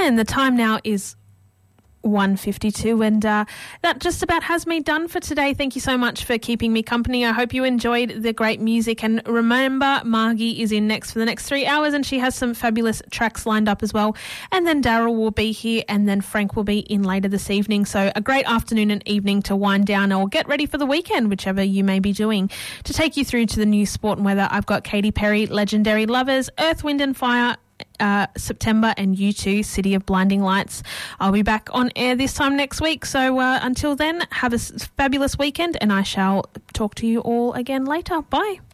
And the time now is 1:52, and that just about has me done for today. Thank you so much for keeping me company. I hope you enjoyed the great music, and remember, Margie is in next for the next 3 hours, and she has some fabulous tracks lined up as well. And then Daryl will be here, and then Frank will be in later this evening. So a great afternoon and evening to wind down or get ready for the weekend, whichever you may be doing. To take you through to the news, sport and weather, I've got Katy Perry, Legendary Lovers, Earth, Wind and Fire, September, and U2, City of Blinding Lights. I'll be back on air this time next week. So until then, have a fabulous weekend, and I shall talk to you all again later. Bye.